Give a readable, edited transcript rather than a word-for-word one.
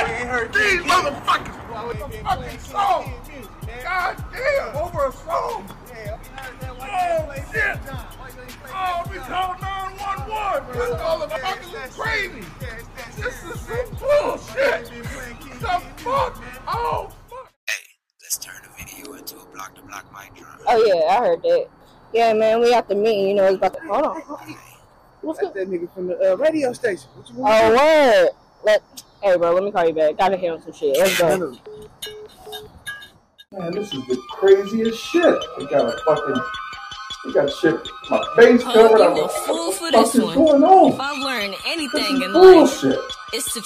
These motherfuckers over a fucking song. God damn, over a song. Oh shit. Oh, we called 911. This motherfuckers is crazy. This is some bullshit. The fuck? Oh fuck. Hey, let's turn the video into a block to block mic drop. Oh yeah, I heard that. Yeah, man, we at the meeting. You know, it's about to. Hold on. What's That's that nigga from the radio station. What you want? Oh, word. Hey, bro, let me call you back. Gotta hear some shit. Let's go. Man, this is the craziest shit. They got shit. My face covered. I'm a fool for this one. Going on? If I've learned anything in life, Bullshit. it's to